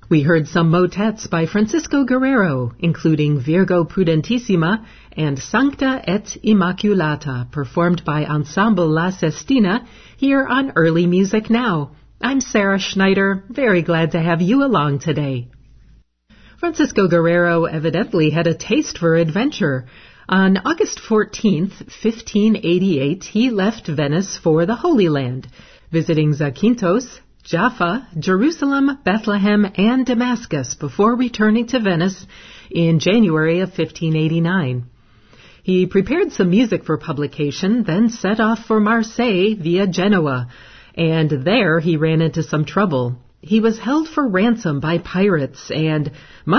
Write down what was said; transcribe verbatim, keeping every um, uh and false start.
We heard some motets by Francisco Guerrero, including Virgo Prudentissima and Sancta et Immaculata, performed by Ensemble La Sestina, here on Early Music Now. I'm Sarah Schneider, very glad to have you along today. Francisco Guerrero evidently had a taste for adventure. On August fourteenth, fifteen eighty-eight, he left Venice for the Holy Land, visiting Zakynthos, Jaffa, Jerusalem, Bethlehem, and Damascus before returning to Venice in January of fifteen eighty-nine. He prepared some music for publication, then set off for Marseille via Genoa, and there he ran into some trouble. He was held for ransom by pirates and